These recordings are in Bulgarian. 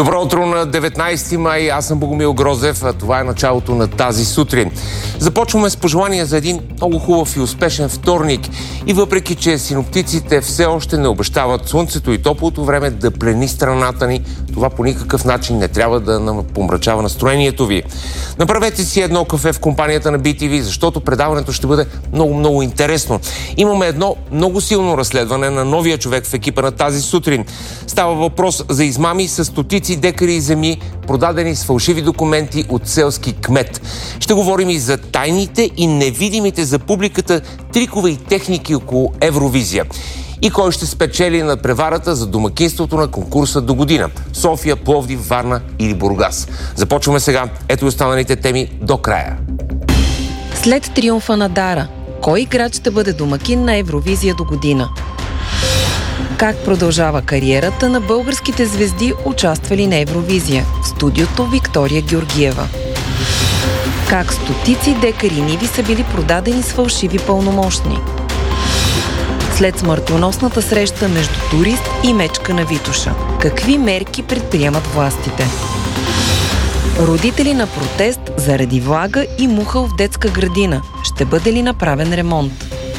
Добро утро на 19 май. Аз съм Богомил Грозев, а това е началото на тази сутрин. Започваме с пожелания за един много хубав и успешен вторник. И въпреки, че синоптиците все още не обещават слънцето и топлото време да плени страната ни, това по никакъв начин не трябва да помрачава настроението ви. Направете си едно кафе в компанията на BTV, защото предаването ще бъде много интересно. Имаме едно много силно разследване на новия човек в екипа на тази сутрин. Става въпрос за измами с стотици декари земи, продадени с фалшиви документи от селски кмет. Ще говорим и за тайните и невидимите за публиката трикове и техники около Евровизия. И кой ще спечели над преварата за домакинството на конкурса до година? София, Пловдив, Варна или Бургас? Започваме сега. Ето останалите теми до края. След триумфа на Дара, кой играч ще бъде домакин на Евровизия до година? Как продължава кариерата на българските звезди, участвали на Евровизия? В студиото Виктория Георгиева. Как стотици декари ниви са били продадени с фалшиви пълномощни? След смъртоносната среща между турист и мечка на Витоша, какви мерки предприемат властите? Родители на протест заради влага и муха в детска градина. Ще бъде ли направен ремонт?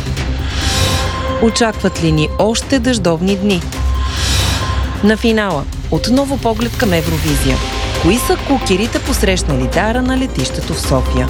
Очакват ли ни още дъждовни дни? На финала отново поглед към Евровизия. Кои са кукерите, посрещнали Дара на летището в София?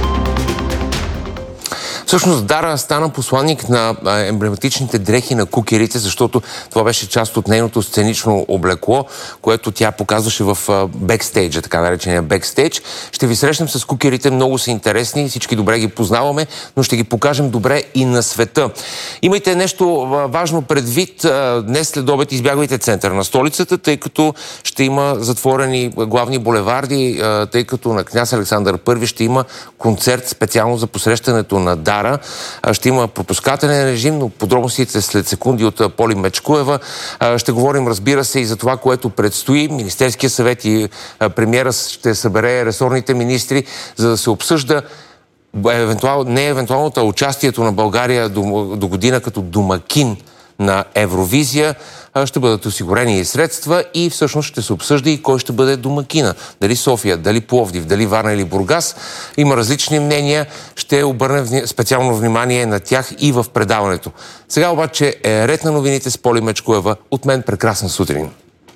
Всъщност Дара стана посланник на емблематичните дрехи на кукерите, защото това беше част от нейното сценично облекло, което тя показваше в бекстейджа, така наречения бекстейдж. Ще ви срещнем с кукерите, много са интересни, всички добре ги познаваме, но ще ги покажем добре и на света. Имайте нещо важно предвид. Днес след обед избягвайте центъра на столицата, тъй като ще има затворени главни булеварди, тъй като на княз Александър I ще има концерт специално за посрещането на Дара. Ще има пропускателен режим, но подробностите след секунди от Поли Мечкуева. Ще говорим, разбира се, и за това, което предстои. Министерския съвет и премиера ще събере ресорните министри, за да се обсъжда евентуалното участието на България до година като домакин на Евровизия. Ще бъдат осигурени и средства и всъщност ще се обсъжда и кой ще бъде домакина. Дали София, дали Пловдив, дали Варна или Бургас. Има различни мнения. Ще обърнем специално внимание на тях и в предаването. Сега обаче е ред на новините с Поли Мечкуева. От мен прекрасна сутрин.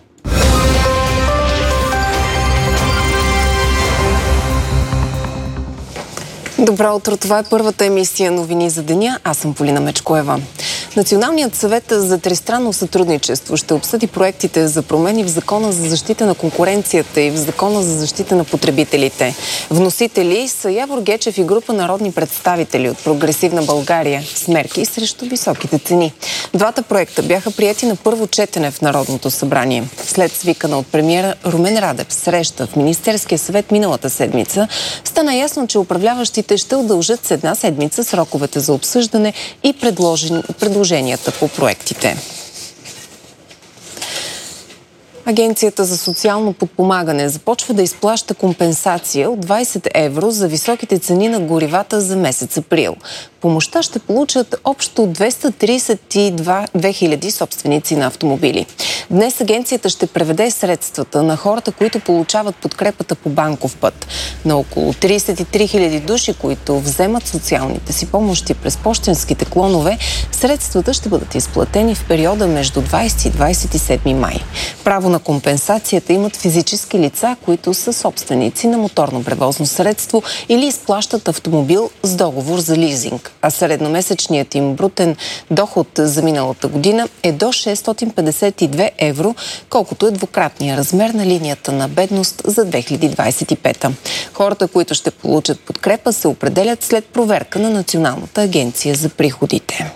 Добро утро, това е първата емисия Новини за деня. Аз съм Полина Мечкоева. Националният съвет за тристранно сътрудничество ще обсъди проектите за промени в Закона за защита на конкуренцията и в Закона за защита на потребителите. Вносители са Явор Гечев и група народни представители от Прогресивна България с мерки срещу високите цени. Двата проекта бяха приети на първо четене в Народното събрание. След свикана от премиера Румен Радев среща в Министерския съвет миналата седмица, стана ясно, че управляващите ще удължат с една седмица сроковете за обсъждане и предложенията по проектите. Агенцията за социално подпомагане започва да изплаща компенсация от 20 евро за високите цени на горивата за месец април. Помощта ще получат общо 232 хиляди собственици на автомобили. Днес агенцията ще преведе средствата на хората, които получават подкрепата по банков път. На около 33 хиляди души, които вземат социалните си помощи през пощенските клонове, средствата ще бъдат изплатени в периода между 20 и 27 май. Право на компенсацията имат физически лица, които са собственици на моторно превозно средство или изплащат автомобил с договор за лизинг. А средномесечният им брутен доход за миналата година е до 652 евро, колкото е двукратния размер на линията на бедност за 2025. Хората, които ще получат подкрепа, се определят след проверка на Националната агенция за приходите.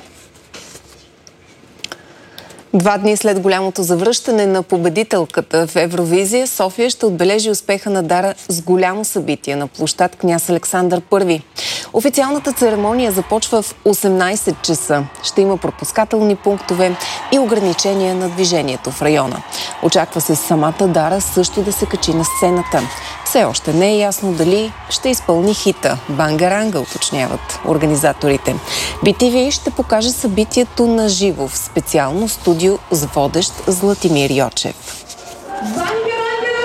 2 дни след голямото завръщане на победителката в Евровизия, София ще отбележи успеха на Дара с голямо събитие на площад Княз Александър I. Официалната церемония започва в 18 часа. Ще има пропускателни пунктове и ограничения на движението в района. Очаква се самата Дара също да се качи на сцената. Все още не е ясно дали ще изпълни хита Бангаранга, уточняват организаторите. BTV ще покаже събитието на живо в специално студио с водещ Златимир Йочев. Бангаранга!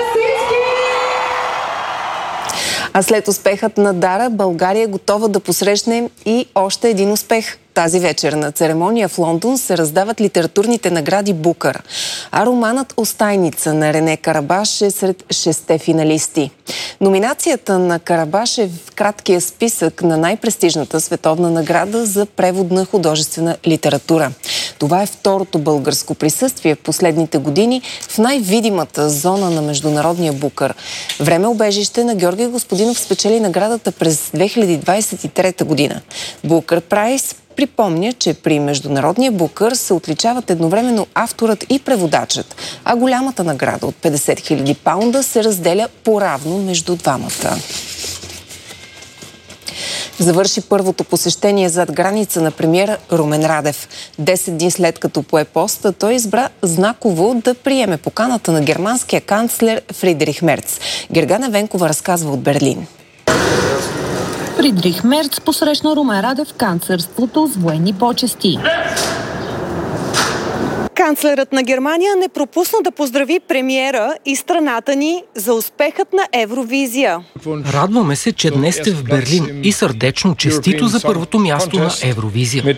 А след успехът на Дара, България е готова да посрещне и още един успех. Тази вечер на церемония в Лондон се раздават литературните награди Букър. А романът "Остайница" на Рене Карабаш е сред 6 финалисти. Номинацията на Карабаш е в краткия списък на най-престижната световна награда за преводна художествена литература. Това е второто българско присъствие в последните години в най-видимата зона на международния Букър. Време-убежище на Георги Господинов спечели наградата през 2023 година. Букър Прайс припомня, че при международния Букър се отличават едновременно авторът и преводачът, а голямата награда от 50 000 паунда се разделя поравно между двамата. Завърши първото посещение зад граница на премиера Румен Радев. 10 дни след като пое поста, той избра знаково да приеме поканата на германския канцлер Фридрих Мерц. Гергана Венкова разказва от Берлин. Фридрих Мерц посрещна Румен Радев в канцлерството с военни почести. Канцлерът на Германия не пропусна да поздрави премиера и страната ни за успехът на Евровизия. Радваме се, че днес сте в Берлин и сърдечно честито за първото място на Евровизия.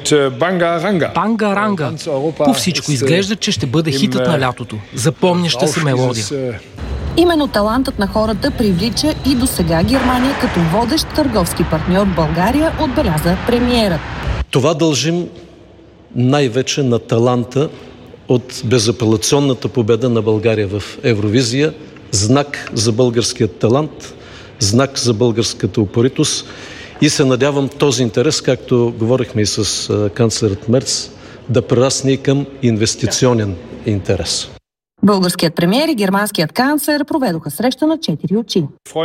Банга Ранга. По всичко изглежда, че ще бъде хитът на лятото. Запомняща се мелодия. Именно талантът на хората привлича и досега Германия като водещ търговски партньор в България, отбеляза премиерът. Това дължим най-вече на таланта от безапелационната победа на България в Евровизия. Знак за българският талант, знак за българската упоритост и се надявам този интерес, както говорихме и с канцлерът Мерц, да прерасне към инвестиционен интерес. Българският премиер и германският канцлер проведоха среща на 4 очи.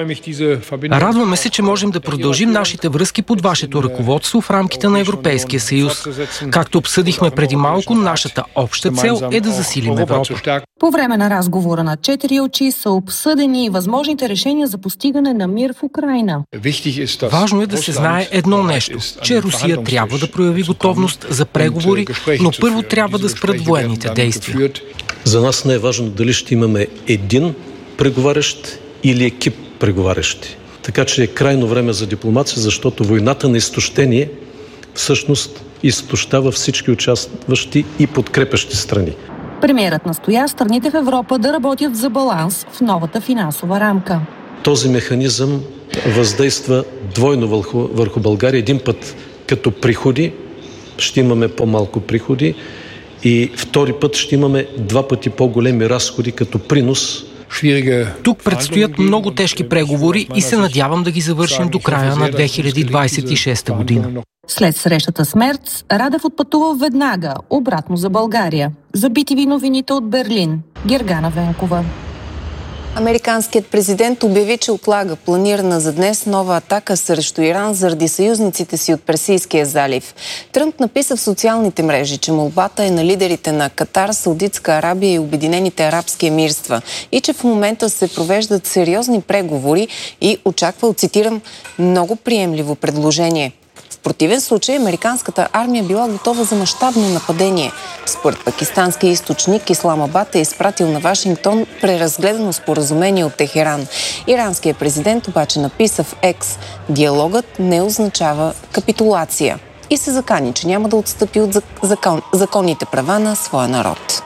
Радваме се, че можем да продължим нашите връзки под вашето ръководство в рамките на Европейския съюз. Както обсъдихме преди малко, нашата обща цел е да засилим Европа. По време на разговора на 4 очи са обсъдени възможните решения за постигане на мир в Украйна. Важно е да се знае едно нещо, че Русия трябва да прояви готовност за преговори, но първо трябва да спрат военните действия. За нас не е важно дали ще имаме един преговарящ или екип преговарящи. Така че е крайно време за дипломация, защото войната на изтощение всъщност изтощава всички участващи и подкрепящи страни. Премиерът настоя страните в Европа да работят за баланс в новата финансова рамка. Този механизъм въздейства двойно върху България. Един път като приходи, ще имаме по-малко приходи, и втори път ще имаме 2 пъти по-големи разходи като принос. Тук предстоят много тежки преговори и се надявам да ги завършим до края на 2026 година. След срещата с Мерц, Радев отпътува веднага обратно за България. За BTV новините от Берлин. Гергана Венкова. Американският президент обяви, че отлага планирана за днес нова атака срещу Иран заради съюзниците си от Персийския залив. Тръмп написа в социалните мрежи, че молбата е на лидерите на Катар, Саудитска Арабия и Обединените арабски емирства и че в момента се провеждат сериозни преговори и очаква, цитирам, много приемливо предложение. В противен случай американската армия била готова за мащабно нападение. Според пакистански източник, Исламабад е изпратил на Вашингтон преразгледано споразумение от Техеран. Иранският президент обаче написа в Екс: диалогът не означава капитулация и се закани, че няма да отстъпи от законните права на своя народ.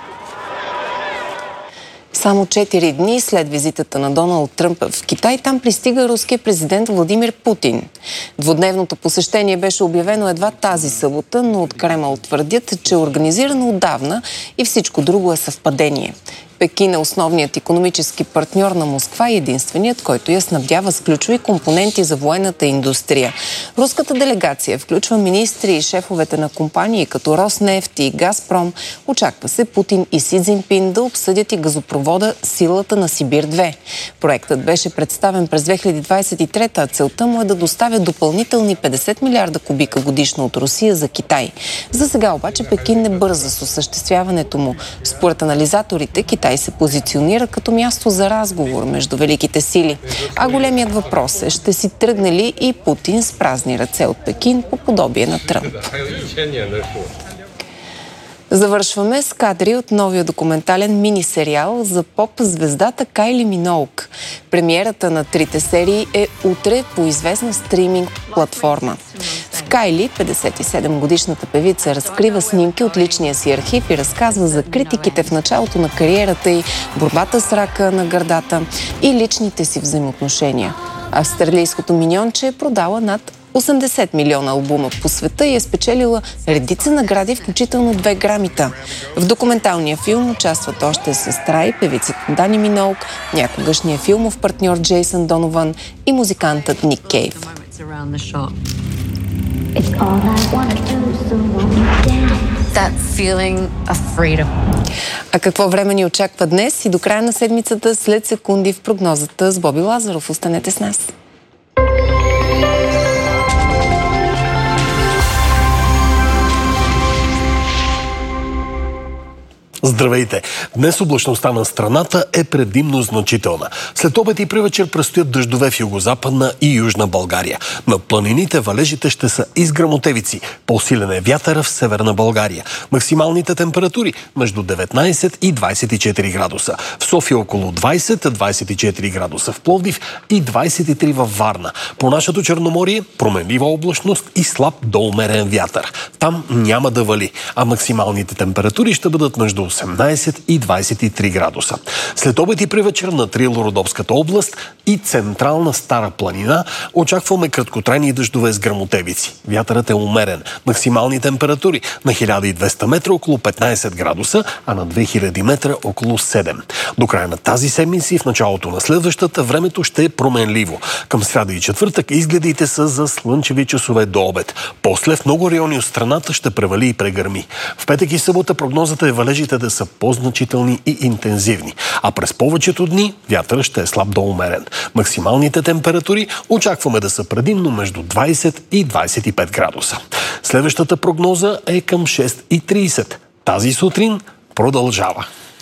Само 4 дни след визитата на Доналд Тръмп в Китай, там пристига руският президент Владимир Путин. Двудневното посещение беше обявено едва тази събота, но от Кремъл твърдят, че е организирано отдавна и всичко друго е съвпадение. Пекин е основният икономически партньор на Москва и единственият, който я снабдява с ключови компоненти за военната индустрия. Руската делегация включва министри и шефовете на компании като Роснефт и Газпром. Очаква се Путин и Си Цзинпин да обсъдят и газопровода "Силата на Сибир-2". Проектът беше представен през 2023, а целта му е да доставя допълнителни 50 милиарда кубика годишно от Русия за Китай. За сега обаче Пекин не бърза с осъществяването му. Според анализаторите, Китай се позиционира като място за разговор между великите сили. А големият въпрос е: ще си тръгне ли и Путин с празни ръце от Пекин по подобие на Тръмп? Завършваме с кадри от новия документален мини-сериал за поп-звездата Кайли Миноуг. Премиерата на 3 серии е утре по известна стриминг платформа. В Кайли, 57-годишната певица разкрива снимки от личния си архив и разказва за критиките в началото на кариерата й, борбата с рака на гърдата и личните си взаимоотношения. Австралийското миньонче е продала над 80 милиона албума по света и е спечелила редица награди, включително 2 Грамита. В документалния филм участват още сестра и певицата Дани Миноуг, някогашния филмов партньор Джейсън Донован и музикантът Ник Кейв. А какво време ни очаква днес и до края на седмицата след секунди в прогнозата с Боби Лазаров? Останете с нас. Здравейте! Днес облачността на страната е предимно значителна. След обед и привечер предстоят дъждове в югозападна и южна България. На планините валежите ще са изграмотевици. По-силен е вятъра в северна България. Максималните температури между 19 и 24 градуса. В София около 20-24 градуса. В Пловдив и 23 във Варна. По нашето Черноморие променлива облачност и слаб до умерен вятър. Там няма да вали, а максималните температури ще бъдат между 18 и 23 градуса. След обед и привечер на Трило-Родопската област и централна Стара планина очакваме краткотрайни дъждове с гръмотевици. Вятърът е умерен. Максимални температури на 1200 метра около 15 градуса, а на 2000 метра около 7. До края на тази седмица и в началото на следващата времето ще е променливо. Към сряда и четвъртък изгледите са за слънчеви часове до обед. После в много райони от страната ще превали и прегърми. В петък и събота прогнозата е валежите да са по-значителни и интензивни. А през повечето дни вятърът ще е слаб до умерен. Максималните температури очакваме да са предимно между 20 и 25 градуса. Следващата прогноза е към 6:30. Тази сутрин продължава.